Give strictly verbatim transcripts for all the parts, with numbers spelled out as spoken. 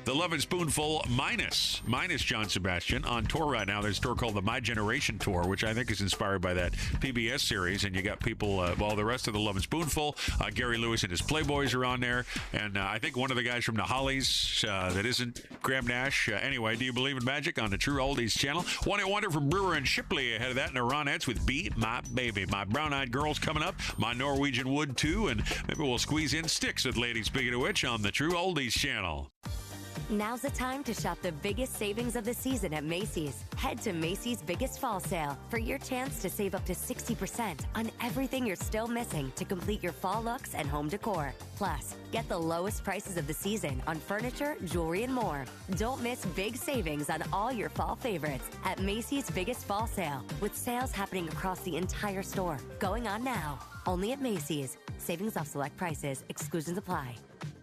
The Lovin' Spoonful minus, minus John Sebastian on tour right now. There's a tour called the My Generation Tour, which I think is inspired by that P B S series. And you got people, uh, well, the rest of the Lovin' Spoonful, uh, Gary Lewis and his Playboys are on there. And uh, I think one of the guys from the Hollies uh, that isn't Graham Nash. Uh, anyway, Do You Believe in Magic on the True Oldies channel. One Hit Wonder from Brewer and Shipley ahead of that. And the Ronettes with Be My Baby. My Brown Eyed Girls coming up. My Norwegian Wood too. And maybe we'll squeeze in Sticks with Lady Speaking of Which on the True Oldies channel. Now's the time to shop the biggest savings of the season at Macy's. Head to Macy's Biggest Fall Sale for your chance to save up to sixty percent on everything you're still missing to complete your fall looks and home decor. Plus, get the lowest prices of the season on furniture, jewelry, and more. Don't miss big savings on all your fall favorites at Macy's Biggest Fall Sale, with sales happening across the entire store. Going on now. Only at Macy's. Savings off select prices. Exclusions apply.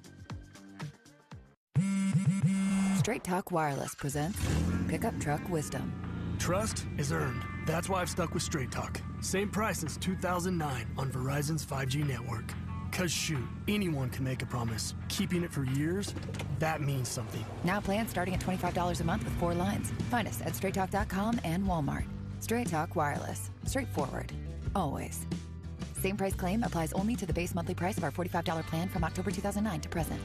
Straight Talk Wireless presents Pickup Truck Wisdom. Trust is earned. That's why I've stuck with Straight Talk. Same price since two thousand nine on Verizon's five G network. Cause shoot, anyone can make a promise. Keeping it for years, that means something. Now plans starting at twenty-five dollars a month with four lines. Find us at straight talk dot com and Walmart. Straight Talk Wireless. Straightforward. Always. Same price claim applies only to the base monthly price of our forty-five dollars plan from October two thousand nine to present.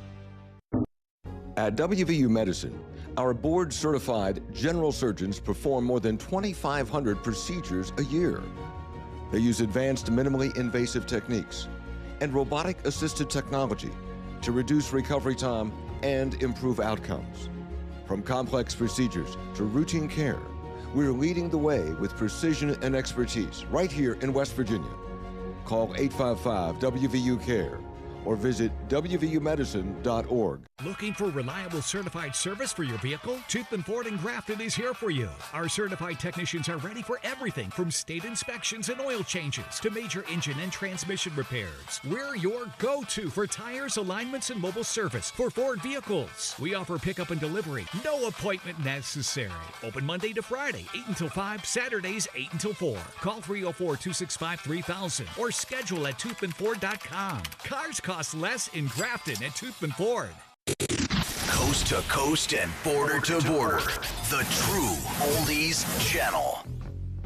At W V U Medicine, our board-certified general surgeons perform more than twenty-five hundred procedures a year. They use advanced minimally invasive techniques and robotic-assisted technology to reduce recovery time and improve outcomes. From complex procedures to routine care, we're leading the way with precision and expertise right here in West Virginia. Call eight five five W V U CARE or visit W V U medicine dot org. Looking for reliable certified service for your vehicle? Toothman Ford in Grafton is here for you. Our certified technicians are ready for everything from state inspections and oil changes to major engine and transmission repairs. We're your go-to for tires, alignments, and mobile service for Ford vehicles. We offer pickup and delivery. No appointment necessary. Open Monday to Friday, eight until five, Saturdays, eight until four. Call three oh four, two six five, three thousand or schedule at toothman ford dot com. Cars cost less in Grafton at Toothman Ford. Coast to coast and border to border. The True Oldies Channel.